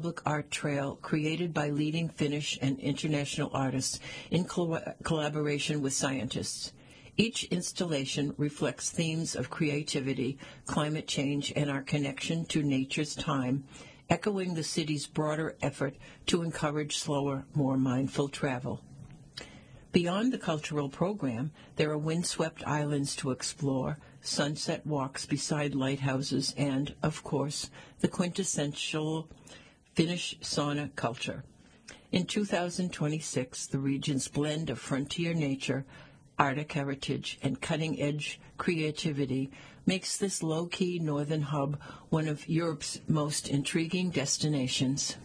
public art trail created by leading Finnish and international artists in collaboration with scientists. Each installation reflects themes of creativity, climate change, and our connection to nature's time, echoing the city's broader effort to encourage slower, more mindful travel. Beyond the cultural program, there are windswept islands to explore, sunset walks beside lighthouses, and, of course, the quintessential Finnish sauna culture. In 2026, the region's blend of frontier nature, Arctic heritage, and cutting-edge creativity makes this low-key northern hub one of Europe's most intriguing destinations.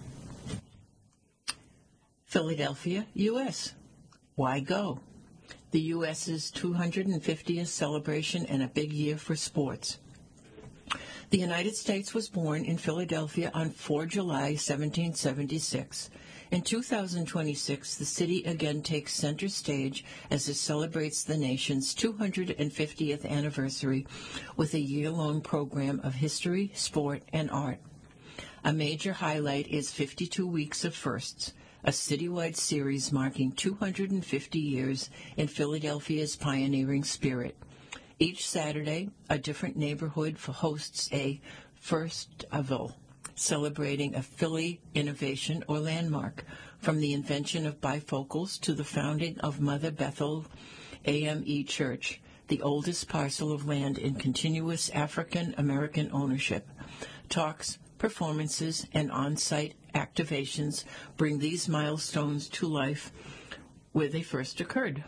Philadelphia, U.S. Why go? The U.S.'s 250th celebration and a big year for sports. The United States was born in Philadelphia on 4 July 1776. In 2026, the city again takes center stage as it celebrates the nation's 250th anniversary with a year-long program of history, sport, and art. A major highlight is 52 Weeks of Firsts, a citywide series marking 250 years in Philadelphia's pioneering spirit. Each Saturday, a different neighborhood hosts a Firstival, celebrating a Philly innovation or landmark, from the invention of bifocals to the founding of Mother Bethel AME Church, the oldest parcel of land in continuous African-American ownership. Talks, performances, and on-site activations bring these milestones to life where they first occurred.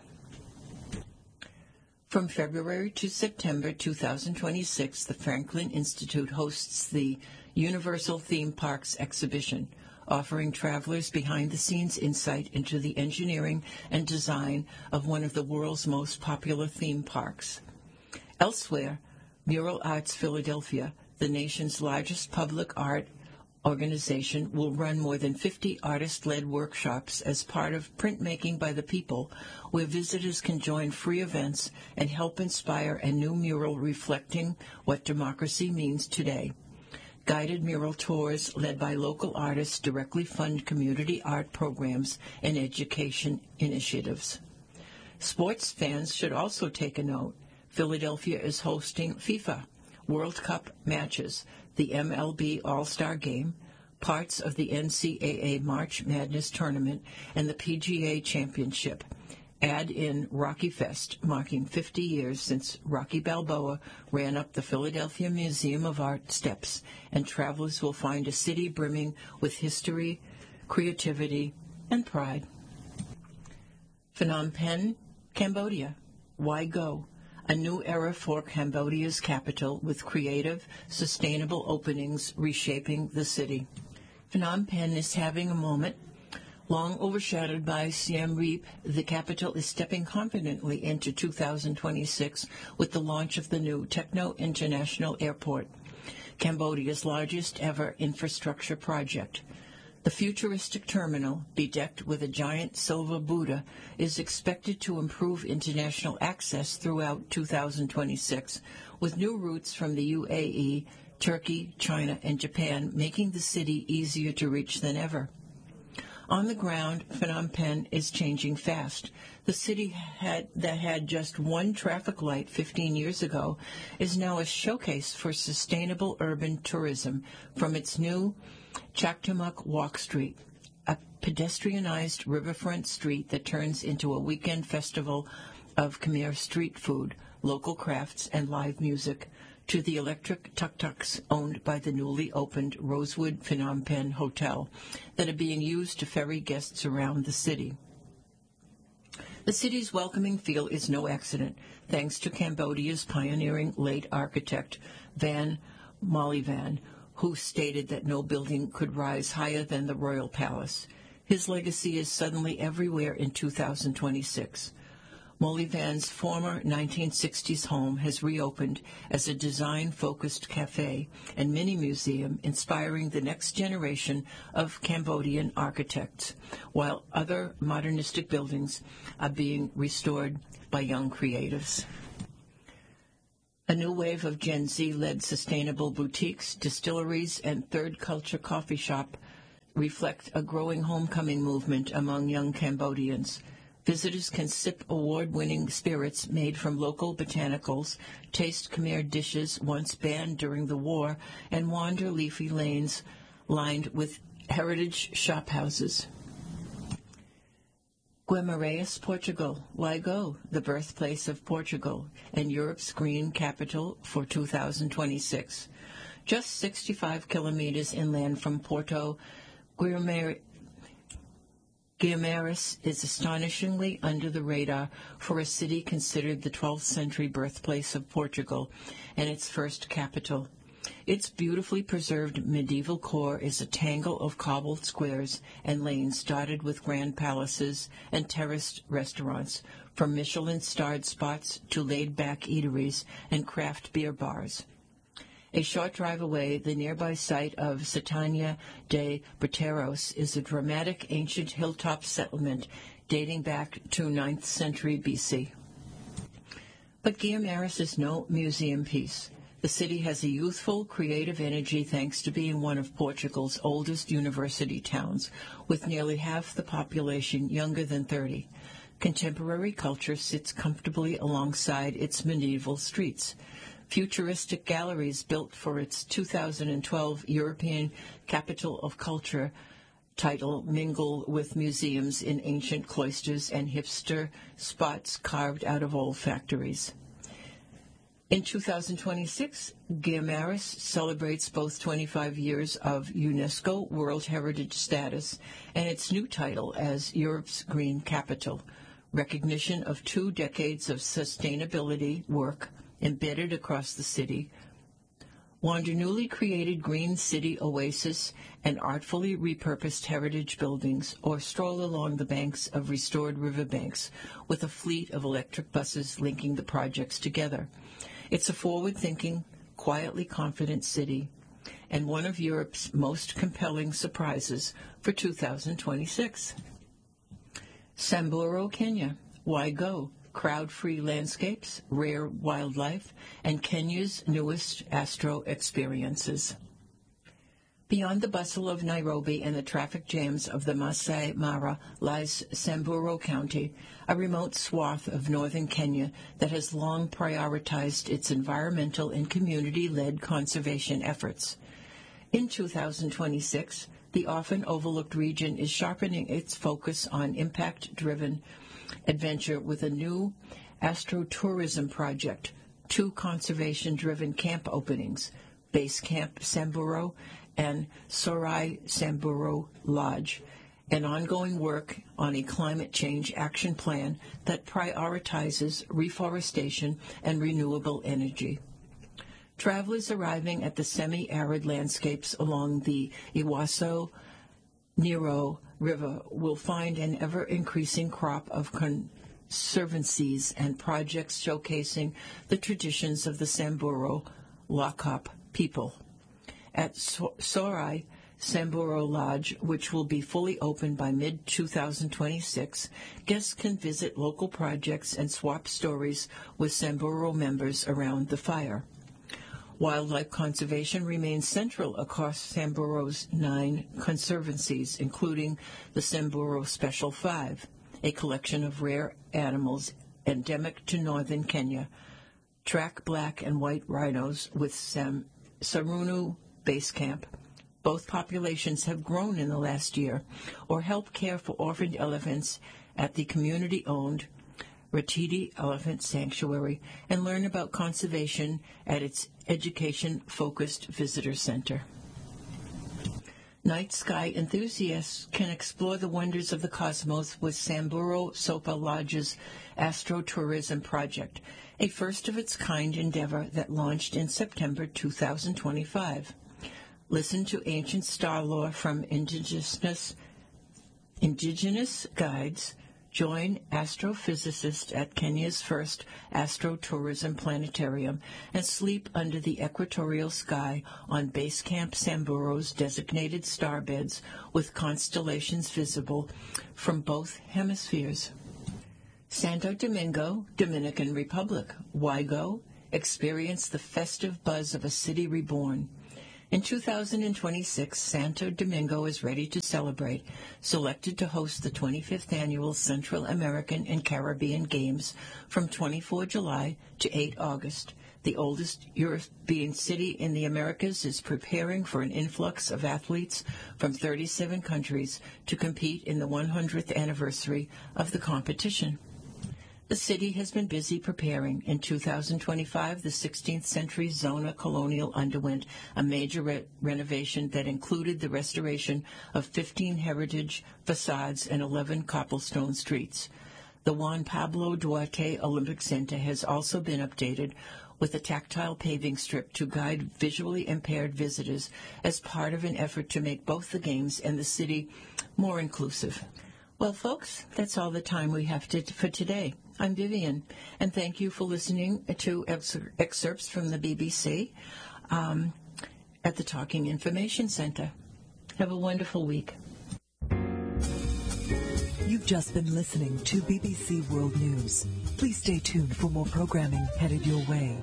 From February to September 2026, the Franklin Institute hosts the Universal Theme Parks exhibition, offering travelers behind-the-scenes insight into the engineering and design of one of the world's most popular theme parks. Elsewhere, Mural Arts Philadelphia, the nation's largest public art organization, will run more than 50 artist-led workshops as part of Printmaking by the People, where visitors can join free events and help inspire a new mural reflecting what democracy means today. Guided mural tours led by local artists directly fund community art programs and education initiatives. Sports fans should also take a note. Philadelphia is hosting FIFA World Cup matches, the MLB All-Star Game, parts of the NCAA March Madness Tournament, and the PGA Championship. Add in Rocky Fest, marking 50 years since Rocky Balboa ran up the Philadelphia Museum of Art steps, and travelers will find a city brimming with history, creativity, and pride. Phnom Penh, Cambodia. Why go? A new era for Cambodia's capital, with creative, sustainable openings reshaping the city. Phnom Penh is having a moment. Long overshadowed by Siem Reap, the capital is stepping confidently into 2026 with the launch of the new Techno International Airport, Cambodia's largest ever infrastructure project. The futuristic terminal, bedecked with a giant silver Buddha, is expected to improve international access throughout 2026, with new routes from the UAE, Turkey, China, and Japan making the city easier to reach than ever. On the ground, Phnom Penh is changing fast. The city that had just one traffic light 15 years ago is now a showcase for sustainable urban tourism from its new Chaktamuk Walk Street, a pedestrianized riverfront street that turns into a weekend festival of Khmer street food, local crafts, and live music, to the electric tuk-tuks owned by the newly opened Rosewood Phnom Penh Hotel that are being used to ferry guests around the city. The city's welcoming feel is no accident, thanks to Cambodia's pioneering late architect, Van Molivan, who stated that no building could rise higher than the Royal Palace. His legacy is suddenly everywhere in 2026. Molivan's former 1960s home has reopened as a design-focused cafe and mini-museum inspiring the next generation of Cambodian architects, while other modernistic buildings are being restored by young creatives. A new wave of Gen Z-led sustainable boutiques, distilleries, and third culture coffee shop reflect a growing homecoming movement among young Cambodians. Visitors can sip award-winning spirits made from local botanicals, taste Khmer dishes once banned during the war, and wander leafy lanes lined with heritage shophouses. Guimarães, Portugal. Why go? The birthplace of Portugal and Europe's green capital for 2026. Just 65 kilometers inland from Porto, Guimarães is astonishingly under the radar for a city considered the 12th century birthplace of Portugal and its first capital. Its beautifully preserved medieval core is a tangle of cobbled squares and lanes dotted with grand palaces and terraced restaurants, from Michelin-starred spots to laid-back eateries and craft beer bars. A short drive away, the nearby site of Santana de Barreiros is a dramatic ancient hilltop settlement dating back to 9th century BC. But Guimarães is no museum piece. The city has a youthful, creative energy thanks to being one of Portugal's oldest university towns, with nearly half the population younger than 30. Contemporary culture sits comfortably alongside its medieval streets. Futuristic galleries built for its 2012 European Capital of Culture title mingle with museums in ancient cloisters and hipster spots carved out of old factories. In 2026, Guimarães celebrates both 25 years of UNESCO World Heritage status and its new title as Europe's Green Capital, recognition of 2 decades of sustainability work embedded across the city. Wander newly created green city oasis and artfully repurposed heritage buildings, or stroll along the banks of restored riverbanks with a fleet of electric buses linking the projects together. It's a forward-thinking, quietly confident city, and one of Europe's most compelling surprises for 2026. Samburu, Kenya. Why go? Crowd-free landscapes, rare wildlife, and Kenya's newest astro experiences. Beyond the bustle of Nairobi and the traffic jams of the Masai Mara lies Samburu County, a remote swath of northern Kenya that has long prioritized its environmental and community-led conservation efforts. In 2026, the often overlooked region is sharpening its focus on impact-driven adventure with a new astrotourism project, 2 conservation-driven camp openings, Base Camp Samburu and Sorai Samburu Lodge, and ongoing work on a climate change action plan that prioritizes reforestation and renewable energy. Travelers arriving at the semi-arid landscapes along the Ewaso-Nero River will find an ever-increasing crop of conservancies and projects showcasing the traditions of the Samburu Lakop people. At Sorai Samburu Lodge, which will be fully open by mid-2026, guests can visit local projects and swap stories with Samburu members around the fire. Wildlife conservation remains central across Samburu's 9 conservancies, including the Samburu Special 5, a collection of rare animals endemic to northern Kenya, track black and white rhinos with Sarunu Base Camp. Both populations have grown in the last year, or help care for orphaned elephants at the community-owned Ratiti Elephant Sanctuary, and learn about conservation at its education-focused visitor center. Night sky enthusiasts can explore the wonders of the cosmos with Samburu Sopa Lodge's Astrotourism Project, a first-of-its-kind endeavor that launched in September 2025. Listen to ancient star lore from indigenous guides. Join astrophysicists at Kenya's first astrotourism planetarium and sleep under the equatorial sky on Base Camp Samburu's designated starbeds with constellations visible from both hemispheres. Santo Domingo, Dominican Republic. Why go? Experience the festive buzz of a city reborn. In 2026, Santo Domingo is ready to celebrate, selected to host the 25th Annual Central American and Caribbean Games from 24 July to 8 August. The oldest European city in the Americas is preparing for an influx of athletes from 37 countries to compete in the 100th anniversary of the competition. The city has been busy preparing. In 2025, the 16th century Zona Colonial underwent a major renovation that included the restoration of 15 heritage facades and 11 cobblestone streets. The Juan Pablo Duarte Olympic Center has also been updated with a tactile paving strip to guide visually impaired visitors as part of an effort to make both the games and the city more inclusive. Well, folks, that's all the time we have for today. I'm Vivian, and thank you for listening to excerpts from the BBC at the Talking Information Center. Have a wonderful week. You've just been listening to BBC World News. Please stay tuned for more programming headed your way.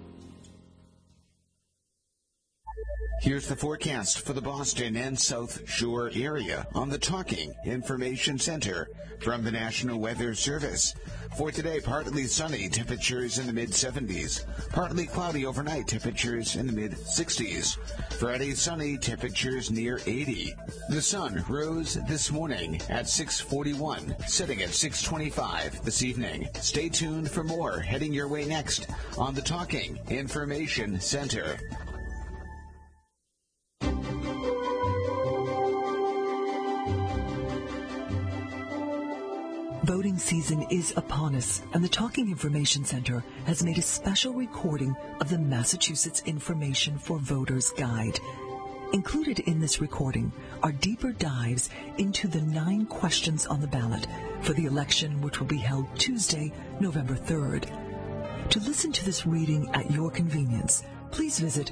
Here's the forecast for the Boston and South Shore area on the Talking Information Center from the National Weather Service. For today, partly sunny, temperatures in the mid-70s. Partly cloudy overnight, temperatures in the mid-60s. Friday, sunny, temperatures near 80. The sun rose this morning at 6:41, setting at 6:25 this evening. Stay tuned for more heading your way next on the Talking Information Center. Voting season is upon us, and the Talking Information Center has made a special recording of the Massachusetts Information for Voters Guide. Included in this recording are deeper dives into the 9 questions on the ballot for the election, which will be held Tuesday, November 3rd. To listen to this reading at your convenience, please visit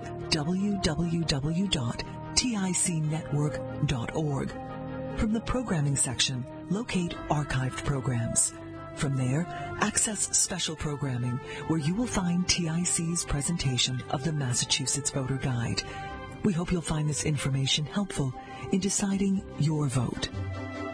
www.ticnetwork.org. From the programming section, locate archived programs. From there, access special programming, where you will find TIC's presentation of the Massachusetts Voter Guide. We hope you'll find this information helpful in deciding your vote.